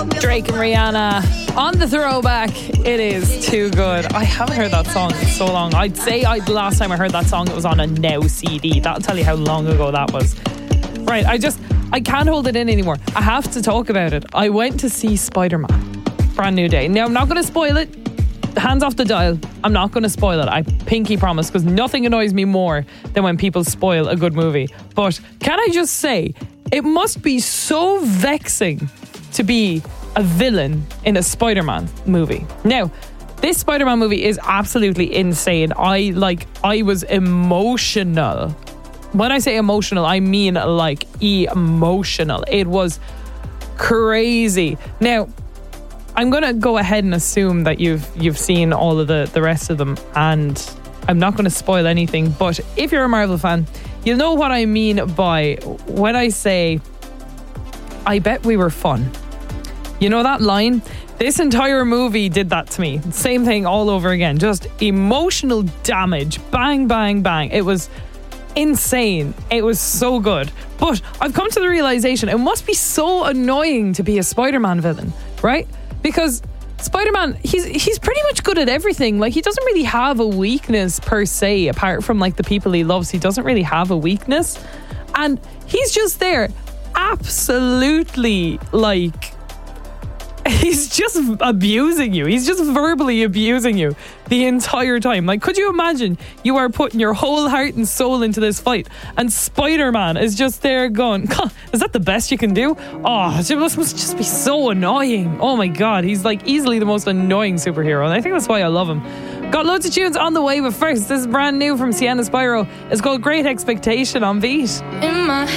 Drake and Rihanna on the throwback. It is too good. I haven't heard that song in so long. I'd say the last time I heard that song, it was on a Now CD. That'll tell you how long ago that was. Right, I can't hold it in anymore. I have to talk about it. I went to see Spider-Man. Brand new day. Now, I'm not going to spoil it. Hands off the dial. I'm not going to spoil it. I pinky promise, because nothing annoys me more than when people spoil a good movie. But can I just say, it must be so vexing to be a villain in a Spider-Man movie. Now, this Spider-Man movie is absolutely insane. I was emotional. When I say emotional, I mean like emotional. It was crazy. Now, I'm going to go ahead and assume that you've seen all of the rest of them, and I'm not going to spoil anything, but if you're a Marvel fan, you'll know what I mean by when I say, I bet we were fun. You know that line? This entire movie did that to me. Same thing all over again. Just emotional damage. Bang, bang, bang. It was insane. It was so good. But I've come to the realization it must be so annoying to be a Spider-Man villain, right? Because Spider-Man, he's pretty much good at everything. Like, he doesn't really have a weakness per se, apart from like the people he loves. He doesn't really have a weakness. And he's just there absolutely like, he's just abusing you. He's just verbally abusing you the entire time. Like, could you imagine you are putting your whole heart and soul into this fight and Spider-Man is just there going, is that the best you can do? Oh, it must just be so annoying. Oh my God, he's like easily the most annoying superhero, and I think that's why I love him. Got loads of tunes on the way, but first, this is brand new from Sienna Spyro. It's called Great Expectation on Beat. In my